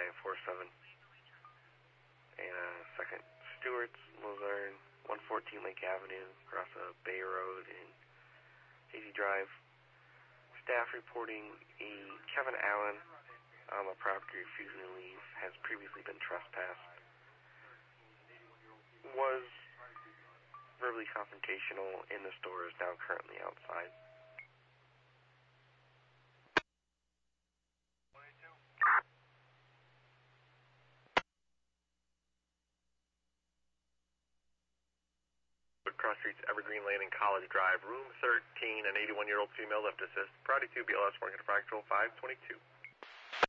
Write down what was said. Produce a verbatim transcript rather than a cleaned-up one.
four seven. And uh, second, Stewart's, Luzerne, one fourteen Lake Avenue, across a Bay Road and Hazy Drive. Staff reporting a Kevin Allen on the property refusing to leave, has previously been trespassed. Was verbally confrontational in the store, is now currently outside. Cross Streets, Evergreen Lane, and College Drive, room thirteen, an eighty-one-year-old female lift assist, Priority two, B L S, working fractional five twenty-two.